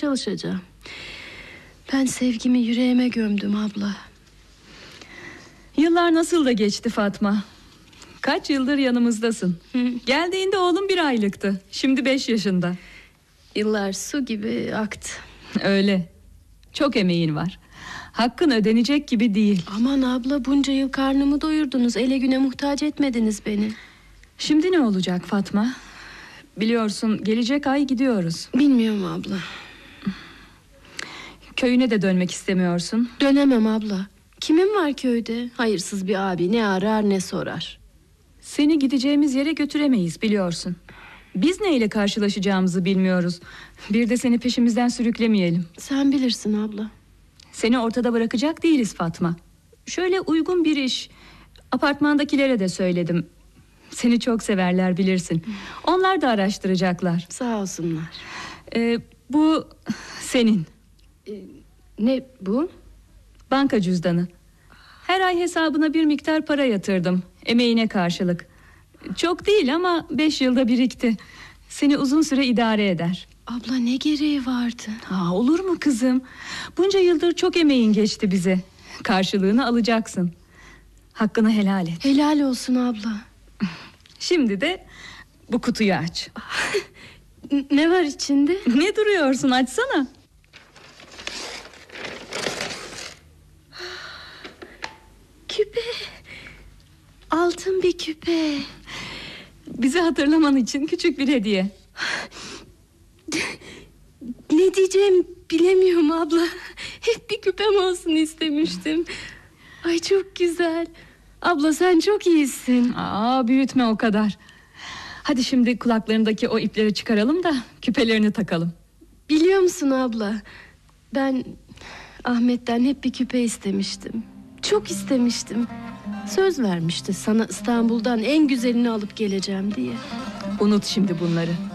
çalışacağım. Ben sevgimi yüreğime gömdüm abla. Yıllar nasıl da geçti Fatma. Kaç yıldır yanımızdasın. Geldiğinde oğlum 1 aylıktı. Şimdi 5 yaşında. Yıllar su gibi aktı. Öyle. Çok emeğin var. Hakkın ödenecek gibi değil. Aman abla, bunca yıl karnımı doyurdunuz. Ele güne muhtaç etmediniz beni. Şimdi ne olacak Fatma? Biliyorsun gelecek ay gidiyoruz. Bilmiyorum abla. Köyüne de dönmek istemiyorsun. Dönemem abla. Kimin var köyde? Hayırsız bir abi, ne arar ne sorar. Seni gideceğimiz yere götüremeyiz biliyorsun. Biz neyle karşılaşacağımızı bilmiyoruz. Bir de seni peşimizden sürüklemeyelim. Sen bilirsin abla. Seni ortada bırakacak değiliz Fatma. Şöyle uygun bir iş. Apartmandakilere de söyledim. Seni çok severler bilirsin. Onlar da araştıracaklar. Sağ olsunlar. Bu senin. Ne bu? Banka cüzdanı. Her ay hesabına bir miktar para yatırdım. Emeğine karşılık. Çok değil ama 5 yılda birikti. Seni uzun süre idare eder. Abla, ne gereği vardı? Olur mu kızım? Bunca yıldır çok emeğin geçti bize. Karşılığını alacaksın. Hakkını helal et. Helal olsun abla. Şimdi de bu kutuyu aç. Ne var içinde? Ne duruyorsun, açsana. Küpe. Altın bir küpe. Bizi hatırlaman için küçük bir hediye. Ne diyeceğim bilemiyorum abla. Hep bir küpem olsun istemiştim. Ay, çok güzel. Abla, sen çok iyisin. Büyütme o kadar. Hadi şimdi kulaklarındaki o ipleri çıkaralım da küpelerini takalım. Biliyor musun abla, ben Ahmet'ten hep bir küpe istemiştim. Çok istemiştim. Söz vermişti sana İstanbul'dan en güzelini alıp geleceğim diye. Unut şimdi bunları.